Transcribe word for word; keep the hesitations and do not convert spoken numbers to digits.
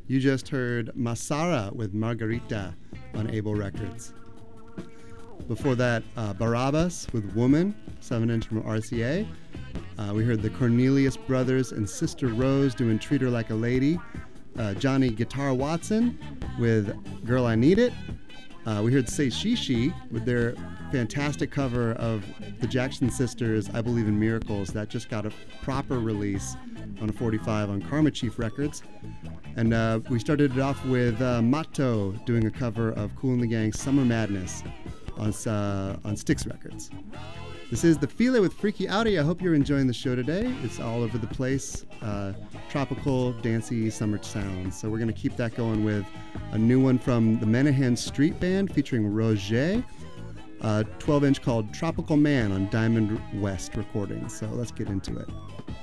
You just heard Masara with Margarita on Able Records. Before that, uh, Barabbas with Woman, seven inch from R C A. Uh, we heard the Cornelius Brothers and Sister Rose doing Treat Her Like a Lady. Uh, Johnny Guitar Watson with Girl I Need It. Uh, we heard Say She She with their fantastic cover of the Jackson Sisters' I Believe in Miracles that just got a proper release on a forty-five on Karma Chief Records. And uh, we started it off with uh, Matto doing a cover of Kool and the Gang's Summer Madness on, uh, on Styx Records. This is The Feel with Freaky Audi. I hope you're enjoying the show today. It's all over the place. Uh, tropical, dancey, summer sounds. So we're going to keep that going with a new one from the Menahan Street Band featuring Roger. A twelve inch called Tropical Man on Diamond West Recordings. So let's get into it.